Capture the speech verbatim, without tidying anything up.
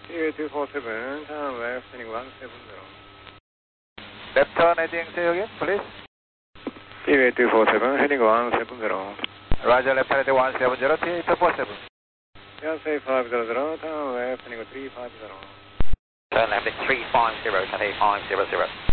Seaway two four seven, turn left, heading one seven zero. Left turn heading, say again, please. Seaway two four seven, heading one seven zero. Roger, left turn heading one seven zero, T A two four seven. Yansei five zero zero, turn left, heading three five zero. Turn left at three five zero, Cathay five zero zero.